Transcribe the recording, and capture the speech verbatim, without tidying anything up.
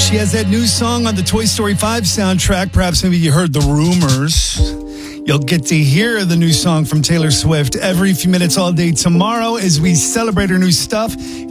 She has that new song on the Toy Story five soundtrack. Perhaps maybe you heard the rumors. You'll get to hear the new song from Taylor Swift every few minutes all day tomorrow as we celebrate her new stuff.